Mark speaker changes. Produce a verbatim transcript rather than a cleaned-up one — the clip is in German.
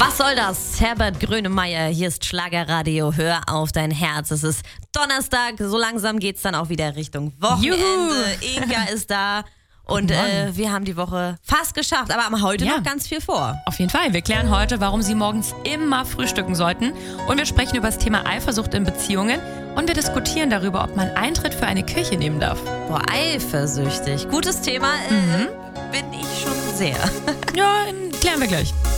Speaker 1: Was soll das? Herbert Grönemeyer, hier ist Schlagerradio, hör auf dein Herz. Es ist Donnerstag, so langsam geht's dann auch wieder Richtung Wochenende. Juhu. Inga ist da und äh, wir haben die Woche fast geschafft, aber haben heute ja. noch ganz viel vor.
Speaker 2: Auf jeden Fall, wir klären heute, warum Sie morgens immer frühstücken sollten und wir sprechen über das Thema Eifersucht in Beziehungen und wir diskutieren darüber, ob man Eintritt für eine Kirche nehmen darf.
Speaker 1: Boah, eifersüchtig. Gutes Thema, äh, mhm. bin ich schon sehr.
Speaker 2: Ja, klären wir gleich.